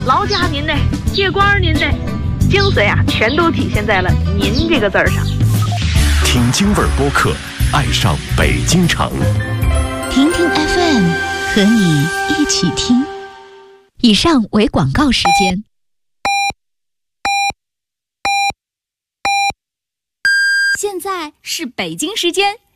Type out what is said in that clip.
劳驾您的，接官您的，精髓啊，全都体现在了“您”这个字儿上。 听京味儿播客，爱上北京城。 听听 FM， 和你一起听。以上为广告时间。 现在是北京时间